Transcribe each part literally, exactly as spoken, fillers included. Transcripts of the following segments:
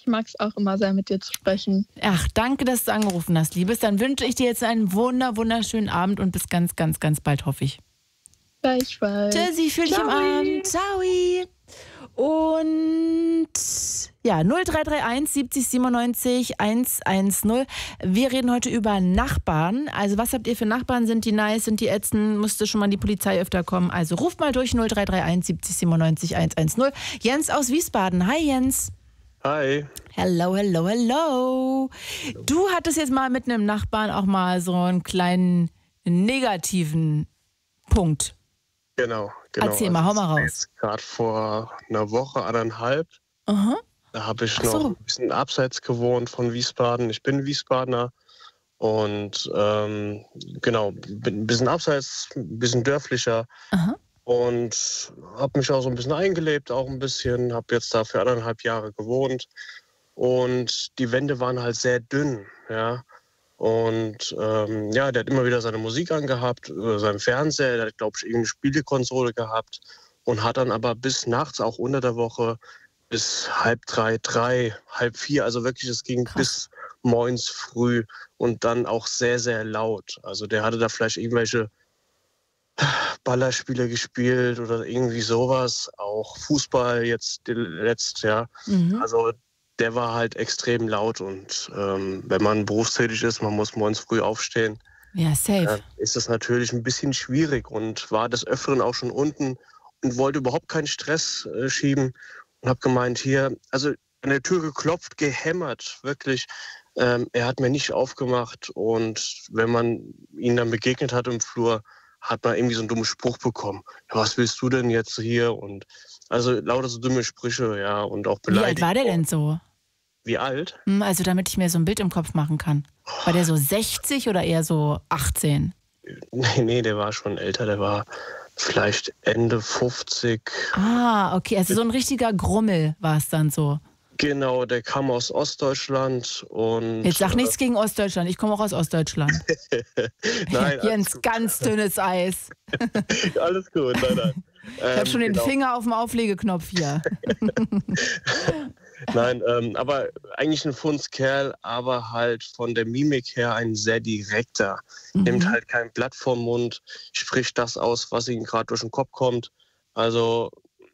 Ich mag es auch immer sehr, mit dir zu sprechen. Ach, danke, dass du angerufen hast, Liebes. Dann wünsche ich dir jetzt einen wunder, wunderschönen Abend und bis ganz, ganz, ganz bald, hoffe ich. Gleichfalls. Tschüssi, fühl dich im Arm. Ciao. Und ja, null drei drei eins siebzig siebenundneunzig hundertzehn. Wir reden heute über Nachbarn. Also was habt ihr für Nachbarn? Sind die nice? Sind die ätzend? Musste schon mal die Polizei öfter kommen? Also ruft mal durch null drei drei eins siebzig siebenundneunzig hundertzehn. Jens aus Wiesbaden. Hi Jens. Hi. Hello, hello, hello. Du hattest jetzt mal mit einem Nachbarn auch mal so einen kleinen negativen Punkt. Genau, genau. Erzähl mal, hau mal raus. Gerade vor einer Woche, anderthalb, Aha. da habe ich Ach noch so. ein bisschen abseits gewohnt von Wiesbaden. Ich bin Wiesbadener und ähm, genau, bin ein bisschen abseits, ein bisschen dörflicher. Aha. Und habe mich auch so ein bisschen eingelebt, auch ein bisschen. Habe jetzt da für anderthalb Jahre gewohnt. Und die Wände waren halt sehr dünn, ja. Und ähm, ja, der hat immer wieder seine Musik angehabt, über seinen Fernseher, der hat, glaube ich, irgendeine Spielekonsole gehabt und hat dann aber bis nachts, auch unter der Woche, bis halb drei, drei, halb vier, also wirklich, es ging Krass. bis morgens früh und dann auch sehr, sehr laut. Also der hatte da vielleicht irgendwelche Ballerspiele gespielt oder irgendwie sowas, auch Fußball jetzt letzt, ja. Mhm. Also der war halt extrem laut und ähm, wenn man berufstätig ist, man muss morgens früh aufstehen, Ja, safe. äh, ist das natürlich ein bisschen schwierig und war des Öfteren auch schon unten und wollte überhaupt keinen Stress äh, schieben und habe gemeint, hier, also an der Tür geklopft, gehämmert, wirklich. Ähm, er hat mir nicht aufgemacht und wenn man ihn dann begegnet hat im Flur, hat man irgendwie so einen dummen Spruch bekommen. Ja, was willst du denn jetzt hier? Und also lauter so dumme Sprüche, ja, und auch Wie alt beleidigt. war der denn so? Wie alt? Hm, Also damit ich mir so ein Bild im Kopf machen kann. War der so sechzig oder eher so achtzehn? Nee, nee, der war schon älter, der war vielleicht Ende fünfzig. Ah, okay, also so ein richtiger Grummel war es dann so. Genau, der kam aus Ostdeutschland und... Jetzt sag nichts gegen Ostdeutschland, ich komme auch aus Ostdeutschland. Nein, Jens, ganz dünnes Eis. alles, alles gut, nein, nein. Ich habe schon den genau. Finger auf dem Auflegeknopf hier. Nein, ähm, aber eigentlich ein Fundskerl, aber halt von der Mimik her ein sehr direkter. Mhm. Nimmt halt kein Blatt vom Mund, spricht das aus, was ihm gerade durch den Kopf kommt. Also,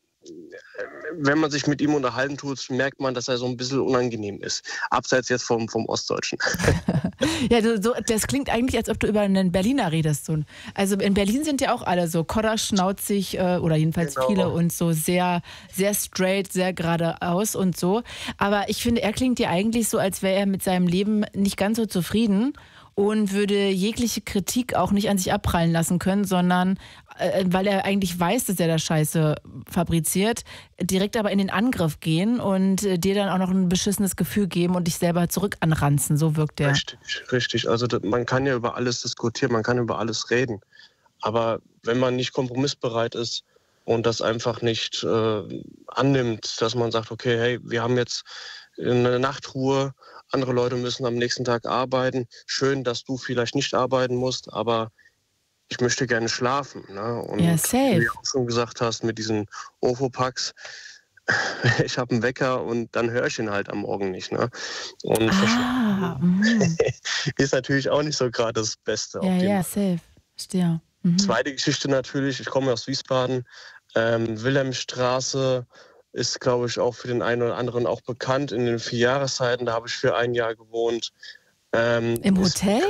wenn man sich mit ihm unterhalten tut, merkt man, dass er so ein bisschen unangenehm ist. Abseits jetzt vom, vom Ostdeutschen. Ja, du, so, das klingt eigentlich, als ob du über einen Berliner redest. So. Also in Berlin sind ja auch alle so kodderschnauzig äh, oder jedenfalls Genau. viele und so sehr, sehr straight, sehr geradeaus und so. Aber ich finde, er klingt ja eigentlich so, als wäre er mit seinem Leben nicht ganz so zufrieden und würde jegliche Kritik auch nicht an sich abprallen lassen können, sondern äh, weil er eigentlich weiß, dass er da Scheiße fabriziert, direkt aber in den Angriff gehen und äh, dir dann auch noch ein beschissenes Gefühl geben und dich selber zurück anranzen. So wirkt er. Richtig, richtig. Also das, man kann ja über alles diskutieren, man kann über alles reden. Aber wenn man nicht kompromissbereit ist und das einfach nicht äh, annimmt, dass man sagt, okay, hey, wir haben jetzt eine Nachtruhe, andere Leute müssen am nächsten Tag arbeiten. Schön, dass du vielleicht nicht arbeiten musst, aber ich möchte gerne schlafen. Ne? Und Ja, safe. wie du auch schon gesagt hast, mit diesen Ofo-Packs, ich habe einen Wecker und dann höre ich ihn halt am Morgen nicht. Ne? Und Ah, mhm. ist natürlich auch nicht so gerade das Beste. Ja, auf dem ja, safe. Verstehe. Mhm. Zweite Geschichte natürlich, ich komme aus Wiesbaden, ähm, Wilhelmstraße ist, glaube ich, auch für den einen oder anderen auch bekannt. In den vier Jahreszeiten, da habe ich für ein Jahr gewohnt. Ähm, Im ist, Hotel?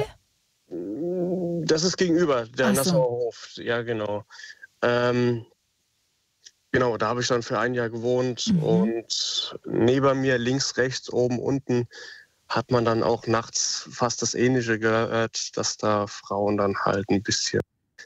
Das ist gegenüber, der Ach so. Nassauer Hof, ja genau. Ähm, genau, da habe ich dann für ein Jahr gewohnt Mhm. und neben mir, links, rechts, oben, unten, hat man dann auch nachts fast das Ähnliche gehört, dass da Frauen dann halt ein bisschen,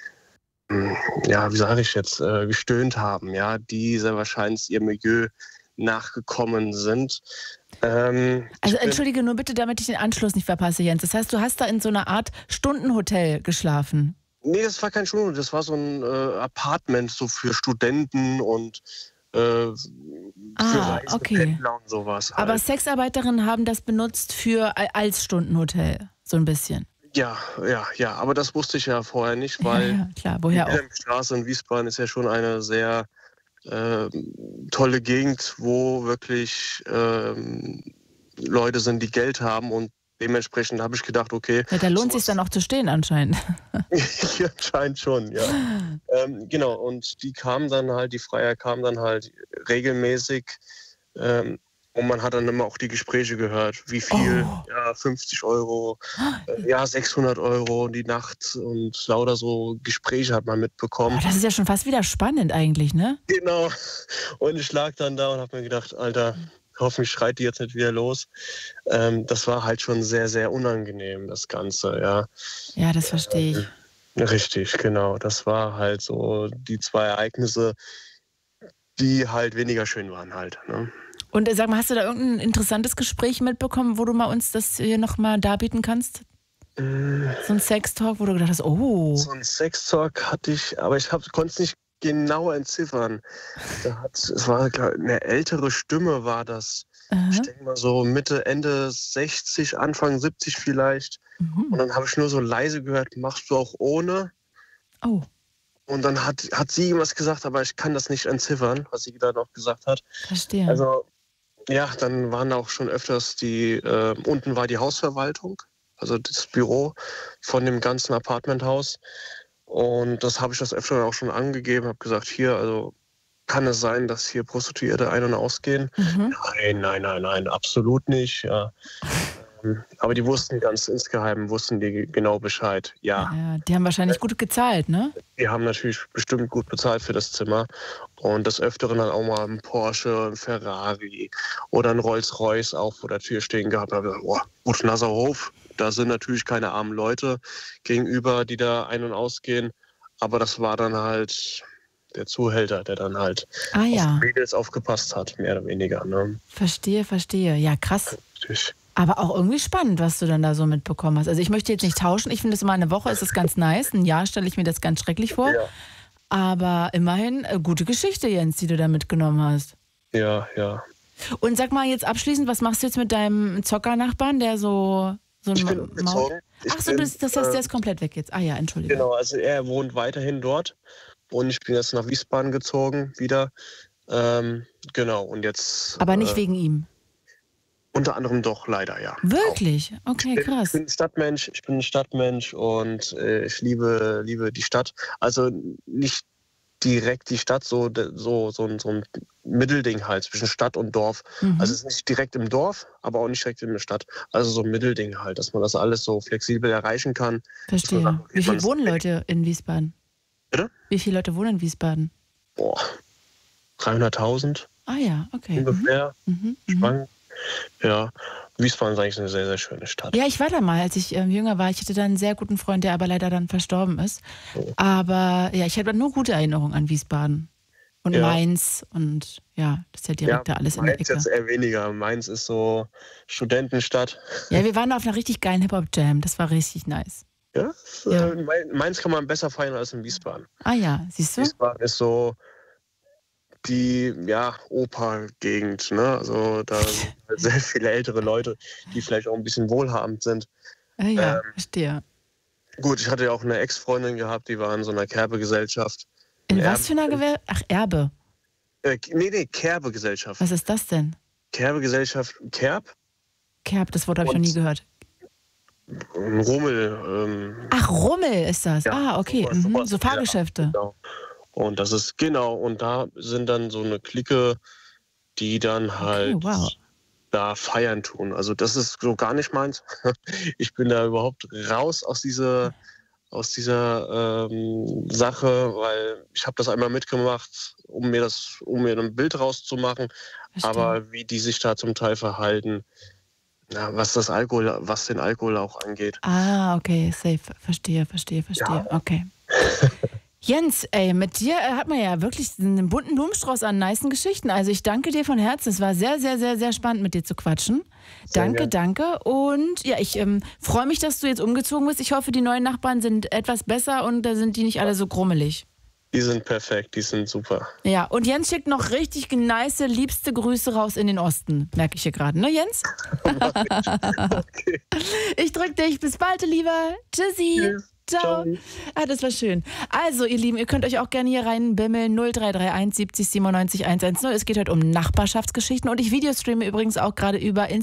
ja, wie sage ich jetzt, äh, gestöhnt haben, ja, die sehr wahrscheinlich ihr Milieu nachgekommen sind. Ähm, Also ich bin- entschuldige nur bitte, damit ich den Anschluss nicht verpasse, Jens. Das heißt, du hast da in so einer Art Stundenhotel geschlafen. Nee, das war kein Schulhof, das war so ein äh, Apartment so für Studenten und äh, für Ah, reisende okay. Pendler und sowas halt. Aber Sexarbeiterinnen haben das benutzt für als Stundenhotel, so ein bisschen. Ja, ja, ja, aber das wusste ich ja vorher nicht, Ja, weil ja, klar, die woher auch. Wilhelmstraße in Wiesbaden ist ja schon eine sehr ähm, tolle Gegend, wo wirklich ähm, Leute sind, die Geld haben und dementsprechend habe ich gedacht, okay. Ja, da lohnt es sich dann auch zu stehen anscheinend. Ja, anscheinend schon, ja. ähm, genau, und die kamen dann halt, die Freier kamen dann halt regelmäßig ähm, und man hat dann immer auch die Gespräche gehört, wie viel, Oh. ja, fünfzig Euro, äh, ja, sechshundert Euro die Nacht und lauter so Gespräche hat man mitbekommen. Oh, das ist ja schon fast wieder spannend eigentlich, ne? Genau, und ich lag dann da und habe mir gedacht, Alter, hoffentlich schreit die jetzt nicht wieder los. Ähm, das war halt schon sehr, sehr unangenehm, das Ganze, ja. Ja, das verstehe ich. Richtig, genau. Das war halt so die zwei Ereignisse, die halt weniger schön waren halt. Ne? Und äh, sag mal, hast du da irgendein interessantes Gespräch mitbekommen, wo du mal uns das hier nochmal darbieten kannst? Mm, So ein Sextalk, wo du gedacht hast, oh. So ein Sextalk hatte ich, aber ich konnte es nicht genau entziffern. Da hat, es war glaub, eine ältere Stimme war das. Aha. Ich denke mal so Mitte, Ende sechzig, Anfang siebzig vielleicht. Und Mhm. dann habe ich nur so leise gehört, machst du auch ohne? Oh, Und dann hat, hat sie irgendwas gesagt, aber ich kann das nicht entziffern, was sie da noch gesagt hat. verstehe. Also, ja, dann waren auch schon öfters die, äh, unten war die Hausverwaltung, also das Büro von dem ganzen Apartmenthaus. Und das habe ich das öfter auch schon angegeben, habe gesagt, hier, also kann es sein, dass hier Prostituierte ein- und ausgehen? Mhm. Nein, nein, nein, nein, absolut nicht. Ja. Ähm, Aber die wussten ganz insgeheim, wussten die genau Bescheid. Ja, Ja, die haben wahrscheinlich gut gezahlt, ne? die haben natürlich bestimmt gut bezahlt für das Zimmer. Und des Öfteren dann auch mal ein Porsche, ein Ferrari oder ein Rolls-Royce auch vor der Tür stehen gehabt. Da habe ich gesagt, boah, gut, Nasserhof, da sind natürlich keine armen Leute gegenüber, die da ein- und ausgehen. Aber das war dann halt der Zuhälter, der dann halt Ah auf ja, die Mädels aufgepasst hat, mehr oder weniger. Ne? verstehe, verstehe. Ja, krass. Richtig. Aber auch irgendwie spannend, was du dann da so mitbekommen hast. Also ich möchte jetzt nicht tauschen. Ich finde es immer eine Woche ist es ganz nice. Ein Jahr stelle ich mir das ganz schrecklich vor. Ja, Aber immerhin äh, gute Geschichte, Jens, die du da mitgenommen hast. ja, ja. Und sag mal jetzt abschließend, was machst du jetzt mit deinem Zockernachbarn, der so, so ein Ich bin Ma- umgezogen. Ich Ach so, bin, das, das heißt, der äh, ist komplett weg jetzt. Ah ja, entschuldige. Genau, also er wohnt weiterhin dort und ich bin jetzt nach Wiesbaden gezogen wieder. Ähm, genau, und jetzt Aber nicht äh, wegen ihm. unter anderem doch leider, ja. Wirklich? Okay, Ich bin, ich krass. bin ein Stadtmensch, ich bin ein Stadtmensch und äh, ich liebe, liebe die Stadt. Also nicht direkt die Stadt, so, so, so, ein, so ein Mittelding halt zwischen Stadt und Dorf. Mhm. Also es ist nicht direkt im Dorf, aber auch nicht direkt in der Stadt. Also so ein Mittelding halt, dass man das alles so flexibel erreichen kann. Verstehe. sagt, okay, Wie man viele ist wohnen weg. Leute in Wiesbaden? Bitte? Wie viele Leute wohnen in Wiesbaden? Boah, dreihunderttausend Ah ja, okay. Mhm. ungefähr. Mhm. Mhm. Schwang. Ja, Wiesbaden ist eigentlich eine sehr, sehr schöne Stadt. Ja, ich war da mal, als ich ähm, jünger war. Ich hatte da einen sehr guten Freund, der aber leider dann verstorben ist. Oh. Aber ja, ich habe nur gute Erinnerungen an Wiesbaden. Und Ja. Mainz und ja, das ist ja direkt da alles in der Mainz Ecke. jetzt eher weniger. Mainz ist so Studentenstadt. Ja, wir waren auf einer richtig geilen Hip-Hop-Jam. Das war richtig nice. Ja, ist, Ja. Äh, Main- Mainz kann man besser feiern als in Wiesbaden. Ah ja, siehst du? Wiesbaden ist so die ja, Oper-Gegend. Ne? Also da sind halt sehr viele ältere Leute, die vielleicht auch ein bisschen wohlhabend sind. Ah ja, Ähm, verstehe. Gut, ich hatte ja auch eine Ex-Freundin gehabt, die war in so einer Kerbegesellschaft. In Erben- was für einer Gewehr? Ach, Erbe. Äh, nee, nee, Kerbegesellschaft. Was ist das denn? Kerbegesellschaft, Kerb, Kerb, das Wort habe ich noch Und- nie gehört. ein Rummel. Ähm, Ach, Rummel ist das. Ja, ah, okay. sowas, Mhm. sowas So in der Art, Fahrgeschäfte. Genau. Und das ist, genau, und da sind dann so eine Clique, die dann halt wow. da feiern tun. Also das ist so gar nicht meins. Ich bin da überhaupt raus aus dieser, aus dieser ähm, Sache, weil ich habe das einmal mitgemacht, um mir das, um mir ein Bild rauszumachen. Verstehe. Aber wie die sich da zum Teil verhalten, ja, was das Alkohol, was den Alkohol auch angeht. Ah, okay, safe. Verstehe, verstehe, verstehe. Ja. Okay. Jens, ey, mit dir äh, hat man ja wirklich einen bunten Blumenstrauß an nicen Geschichten. Also ich danke dir von Herzen. Es war sehr, sehr, sehr, sehr spannend, mit dir zu quatschen. Sehr Danke, gern. danke. Und ja, ich ähm, freue mich, dass du jetzt umgezogen bist. Ich hoffe, die neuen Nachbarn sind etwas besser und da sind die nicht alle so grummelig. Die sind perfekt, die sind super. Ja, und Jens schickt noch richtig nice, liebste Grüße raus in den Osten. Merke ich hier gerade, ne, Jens? Okay. Ich drück dich. Bis bald, lieber. Tschüssi. Tschüss. Ciao. Ciao. Ah, das war schön. Also, ihr Lieben, ihr könnt euch auch gerne hier rein bimmeln. null drei drei eins siebzig siebenundneunzig hundertzehn. Es geht heute um Nachbarschaftsgeschichten und ich videostreame übrigens auch gerade über Instagram.